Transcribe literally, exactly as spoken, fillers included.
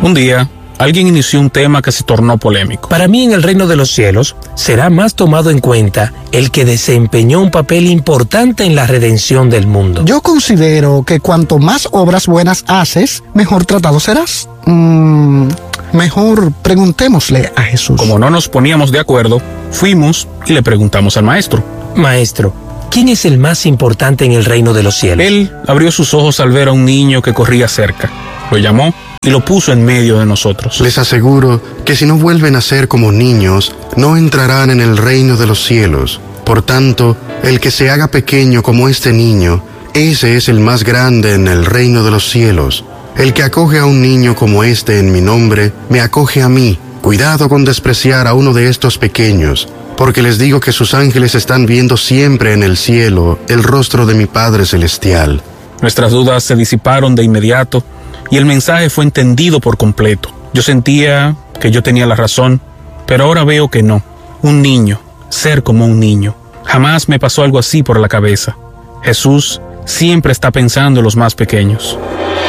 Un día, alguien inició un tema que se tornó polémico. Para mí, en el reino de los cielos, será más tomado en cuenta el que desempeñó un papel importante en la redención del mundo. Yo considero que cuanto más obras buenas haces, mejor tratado serás. Mm, mejor preguntémosle a Jesús. Como no nos poníamos de acuerdo, fuimos y le preguntamos al maestro. Maestro, ¿quién es el más importante en el reino de los cielos? Él abrió sus ojos al ver a un niño que corría cerca. Lo llamó y lo puso en medio de nosotros. Les aseguro que si no vuelven a ser como niños, no entrarán en el reino de los cielos. Por tanto, el que se haga pequeño como este niño, ese es el más grande en el reino de los cielos. El que acoge a un niño como este en mi nombre, me acoge a mí. Cuidado con despreciar a uno de estos pequeños, porque les digo que sus ángeles están viendo siempre en el cielo el rostro de mi Padre Celestial. Nuestras dudas se disiparon de inmediato y el mensaje fue entendido por completo. Yo sentía que yo tenía la razón, pero ahora veo que no. Un niño, ser como un niño. Jamás me pasó algo así por la cabeza. Jesús siempre está pensando en los más pequeños.